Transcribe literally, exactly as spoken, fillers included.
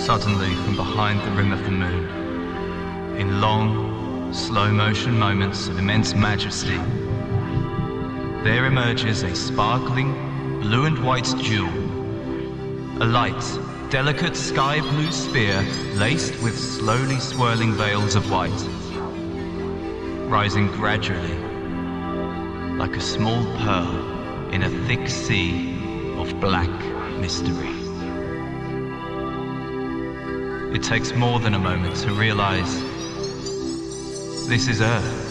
Suddenly, from behind the rim of the moon, in long, slow-motion moments of immense majesty, there emerges a sparkling blue and white jewel, a light, delicate sky blue sphere laced with slowly swirling veils of white, rising gradually like a small pearl in a thick sea of black mystery. It takes more than a moment to realize this is Earth.